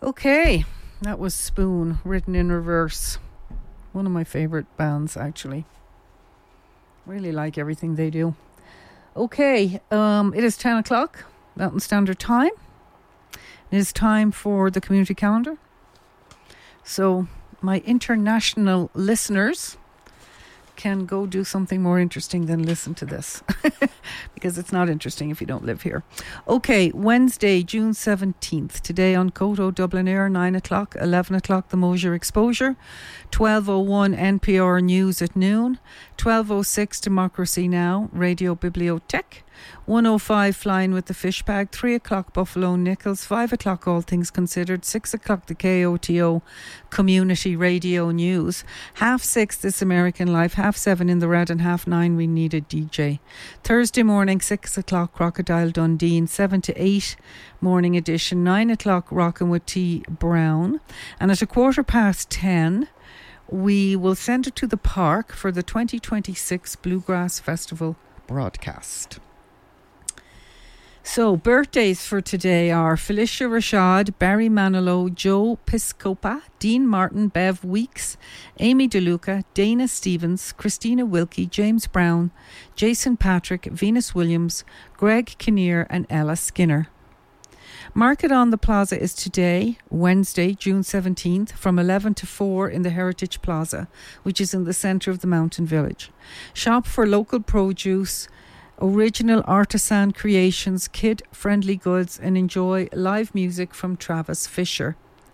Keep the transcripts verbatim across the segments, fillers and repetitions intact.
Okay, that was Spoon, written in reverse. One of my favourite bands, actually. Really like everything they do. Okay, um, it is ten o'clock, Mountain Standard Time. It is time for the community calendar. So, my international listeners can go do something more interesting than listen to this. Because it's not interesting if you don't live here. Okay, Wednesday, June seventeenth. Today on Koto Dublin Air, nine o'clock, eleven o'clock, the Mosier Exposure. twelve oh one N P R News at noon. twelve oh six Democracy Now! Radio Bibliothèque. one oh five Flying with the Fish Bag. three o'clock Buffalo Nichols. five o'clock All Things Considered. six o'clock the K O T O Community Radio News. Half six This American Life. Half seven In the Red, and half nine We Need a D J. Thursday morning, six o'clock Crocodile Dundee. seven to eight Morning Edition. nine o'clock Rockin' with T Brown. And at a quarter past ten we will send it to the park for the twenty twenty-six Bluegrass Festival broadcast. So, birthdays for today are Felicia Rashad, Barry Manilow, Joe Piscopa, Dean Martin, Bev Weeks, Amy DeLuca, Dana Stevens, Christina Wilkie, James Brown, Jason Patrick, Venus Williams, Greg Kinnear and Ella Skinner. Market on the Plaza is today, Wednesday, June seventeenth, from eleven to four in the Heritage Plaza, which is in the centre of the mountain village. Shop for local produce, original artisan creations, kid-friendly goods, and enjoy live music from Travis Fisher.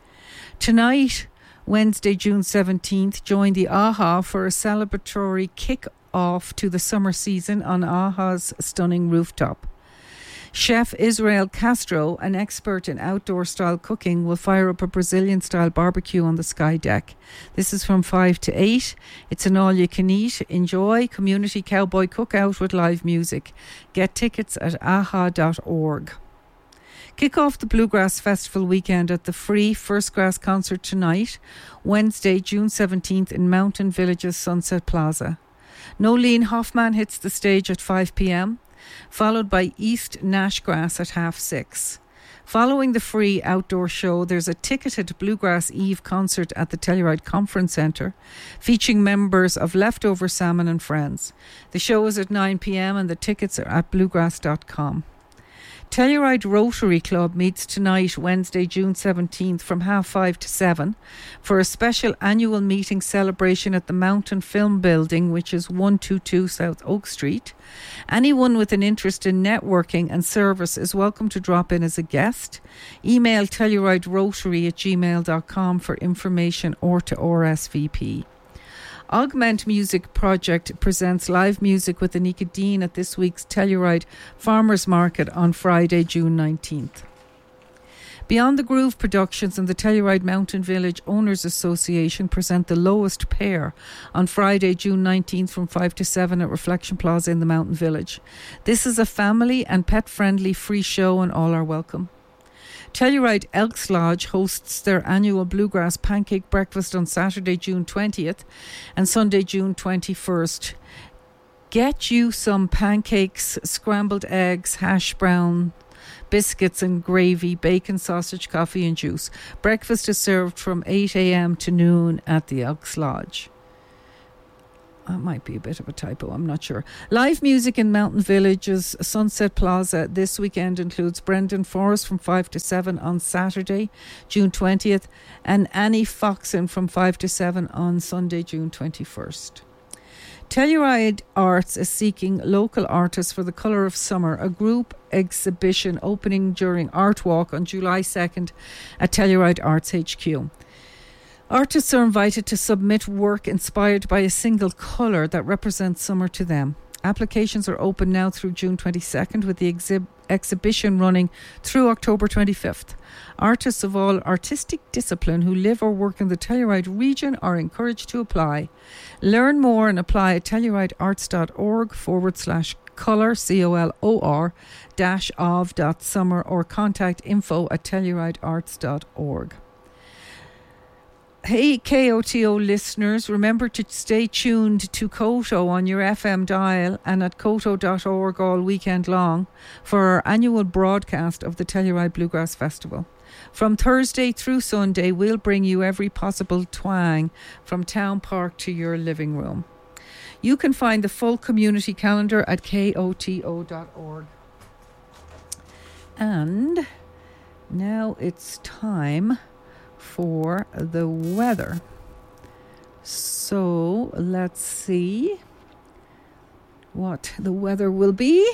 Tonight, Wednesday, June seventeenth, join the AHA for a celebratory kick-off to the summer season on AHA's stunning rooftop. Chef Israel Castro, an expert in outdoor-style cooking, will fire up a Brazilian-style barbecue on the sky deck. This is from five to eight. It's an all-you-can-eat. Enjoy community cowboy cookout with live music. Get tickets at a h a dot org. Kick off the Bluegrass Festival weekend at the free First Grass concert tonight, Wednesday, June seventeenth, in Mountain Village's Sunset Plaza. Nolene Hoffman hits the stage at five p.m, followed by East Nashgrass at half six. Following the free outdoor show, there's a ticketed Bluegrass Eve concert at the Telluride Conference Centre, featuring members of Leftover Salmon and Friends. The show is at nine p.m. and the tickets are at bluegrass dot com. Telluride Rotary Club meets tonight, Wednesday, June seventeenth, from half five to seven for a special annual meeting celebration at the Mountain Film Building, which is one twenty-two South Oak Street. Anyone with an interest in networking and service is welcome to drop in as a guest. Email telluriderotary at gmail dot com for information or to R S V P. Augment Music Project presents live music with Anika Dean at this week's Telluride Farmers Market on Friday, June nineteenth. Beyond the Groove Productions and the Telluride Mountain Village Owners Association present The Lowest Pair on Friday, June nineteenth from five to seven at Reflection Plaza in the Mountain Village. This is a family and pet-friendly free show and all are welcome. Telluride Elks Lodge hosts their annual Bluegrass Pancake Breakfast on Saturday, June twentieth and Sunday, June twenty-first. Get you some pancakes, scrambled eggs, hash brown, biscuits and gravy, bacon, sausage, coffee and juice. Breakfast is served from eight a.m. to noon at the Elks Lodge. That might be a bit of a typo, I'm not sure. Live music in Mountain Village's Sunset Plaza this weekend includes Brendan Forrest from five to seven on Saturday, June twentieth, and Annie Foxen from five to seven on Sunday, June twenty-first. Telluride Arts is seeking local artists for the Colour of Summer, a group exhibition opening during Art Walk on July second at Telluride Arts H Q. Artists are invited to submit work inspired by a single colour that represents summer to them. Applications are open now through June twenty-second, with the exhib- exhibition running through October twenty-fifth. Artists of all artistic discipline who live or work in the Telluride region are encouraged to apply. Learn more and apply at telluridearts.org forward slash colour, C O L O R, dash of dot summer, or contact info at telluridearts dot org. Hey K O T O listeners, remember to stay tuned to Koto on your F M dial and at koto dot org all weekend long for our annual broadcast of the Telluride Bluegrass Festival. From Thursday through Sunday, we'll bring you every possible twang from Town Park to your living room. You can find the full community calendar at K O T O dot org. And now it's time for the weather. So let's see what the weather will be.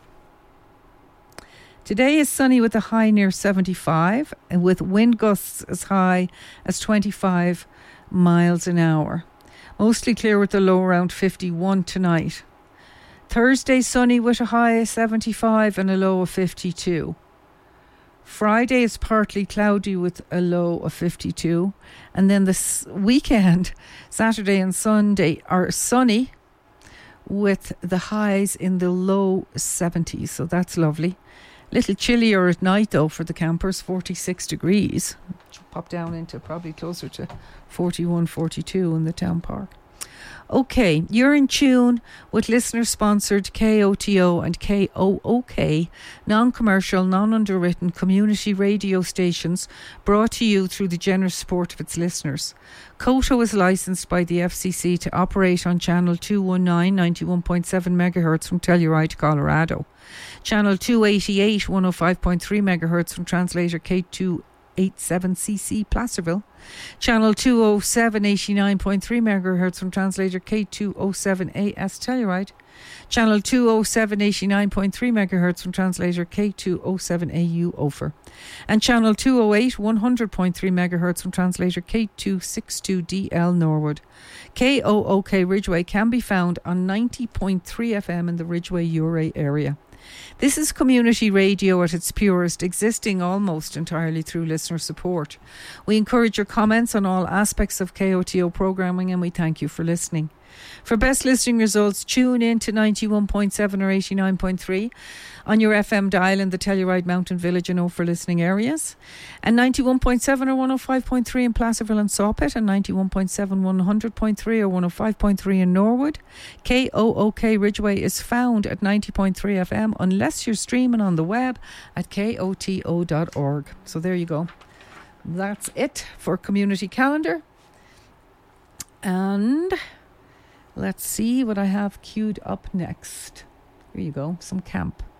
Today is sunny with a high near seventy-five and with wind gusts as high as twenty-five miles an hour. Mostly clear with a low around fifty-one tonight. Thursday sunny with a high of seventy-five and a low of fifty-two. Friday is partly cloudy with a low of fifty-two. And then this weekend, Saturday and Sunday, are sunny with the highs in the low seventies. So that's lovely. Little chillier at night though for the campers, forty-six degrees. Pop down into probably closer to forty-one, forty-two in the town park. Okay, you're in tune with listener-sponsored K O T O and K O O K, non-commercial, non-underwritten community radio stations brought to you through the generous support of its listeners. C O T O is licensed by the F C C to operate on Channel two nineteen, ninety-one point seven megahertz from Telluride, Colorado. Channel two eighty-eight, one oh five point three megahertz from translator K two eighty-seven C C Placerville. Channel two oh seven, eighty-nine point three megahertz from translator K two oh seven A S Telluride. Channel two oh seven, eighty-nine point three megahertz from translator K two oh seven A U Ophir. And Channel two oh eight, one hundred point three megahertz from translator K two sixty-two D L Norwood. K O O K Ridgeway can be found on ninety point three F M in the Ridgeway-Uray area. This is community radio at its purest, existing almost entirely through listener support. We encourage your comments on all aspects of K O T O programming and we thank you for listening. For best listening results, tune in to ninety-one point seven or eighty-nine point three on your F M dial in the Telluride, Mountain Village and Ophir listening areas, and ninety-one point seven or one oh five point three in Placerville and Sawpit, and ninety-one point seven, one hundred point three or one oh five point three in Norwood. K O O K Ridgeway is found at ninety point three F M unless you're streaming on the web at K O T O dot org. So there you go. That's it for Community Calendar. And let's see what I have queued up next. Here you go, some camp.